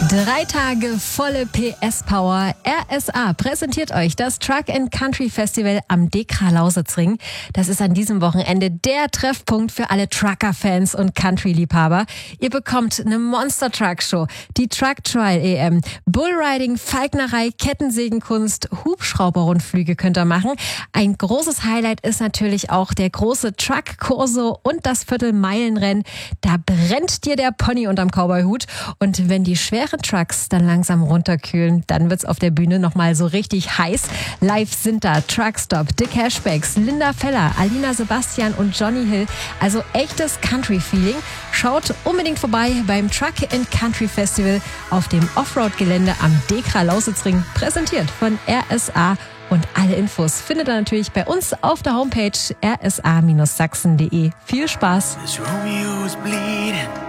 3 Tage volle PS-Power. RSA präsentiert euch das Truck and Country Festival am DEKRA Lausitzring. Das ist an diesem Wochenende der Treffpunkt für alle Trucker-Fans und Country-Liebhaber. Ihr bekommt eine Monster-Truck-Show, die Truck-Trial-EM, Bullriding, Falknerei, Kettensägenkunst, Hubschrauber-Rundflüge könnt ihr machen. Ein großes Highlight ist natürlich auch der große Truck-Corso und das Viertelmeilenrennen. Da brennt dir der Pony unterm Cowboy-Hut. Und wenn die schweren Trucks dann langsam runterkühlen, dann wird's auf der Bühne nochmal so richtig heiß. Live sind da Truckstop, Dick Hashbacks, Linda Feller, Alina Sebastian und Johnny Hill. Also echtes Country-Feeling. Schaut unbedingt vorbei beim Truck and Country Festival auf dem Offroad-Gelände am DEKRA Lausitzring, präsentiert von RSA. Und alle Infos findet ihr natürlich bei uns auf der Homepage rsa-sachsen.de. Viel Spaß! This Romeo is bleeding.